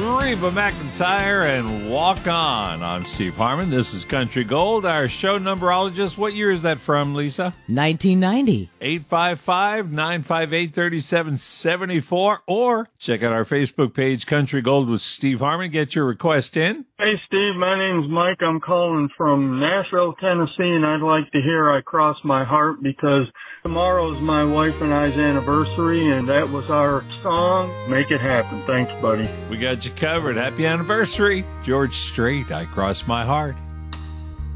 Reba McEntire and Walk On. I'm Steve Harmon. This is Country Gold. Our show numberologist. What year is that from, Lisa? 1990. 855-958-3774. Or check out our Facebook page, Country Gold with Steve Harmon. Get your request in. Hey, Steve, my name's Mike. I'm calling from Nashville, Tennessee, and I'd like to hear I Cross My Heart because tomorrow's my wife and I's anniversary, and that was our song. Make it happen. Thanks, buddy. We got you covered. Happy anniversary. George Strait, I Cross My Heart.